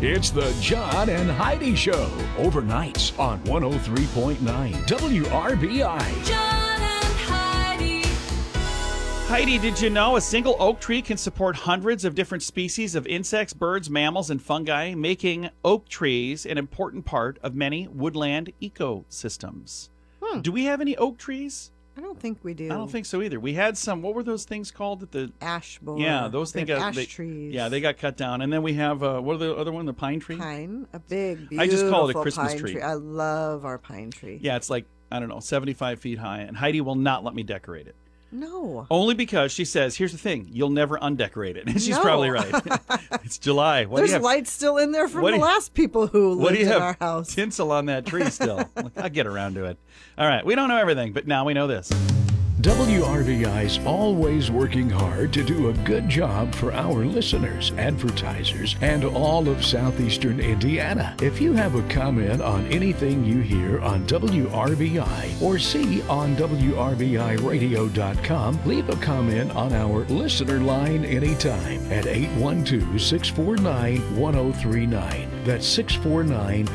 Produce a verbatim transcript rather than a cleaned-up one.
It's the John and Heidi Show, overnights on one oh three point nine W R B I. John and Heidi. Heidi, did you know a single oak tree can support hundreds of different species of insects, birds, mammals, and fungi, making oak trees an important part of many woodland ecosystems? Hmm. Do we have any oak trees? I don't think we do. I don't think so either. We had some. What were those things called? At the Ash borer. yeah, those We things have got ash they, trees. Yeah, they got cut down, and then we have uh, what are the other one? The pine tree. Pine, a big, beautiful I just call it a Christmas pine tree. I love our pine tree. Yeah, it's like I don't know, seventy-five feet high, and Heidi will not let me decorate it. No. Only because she says, here's the thing, you'll never undecorate it. And she's No. probably right. It's July. What There's do you have? lights still in there from what the do you- last people who What lived do you in have our house. tinsel on that tree still? I'll get around to it. All right, we don't know everything, but now we know this. W R V I's always working hard to do a good job for our listeners, advertisers, and all of southeastern Indiana. If you have a comment on anything you hear on W R V I or see on W R V I radio dot com, leave a comment on our listener line anytime at eight one two, six four nine, one oh three nine. That's six four nine,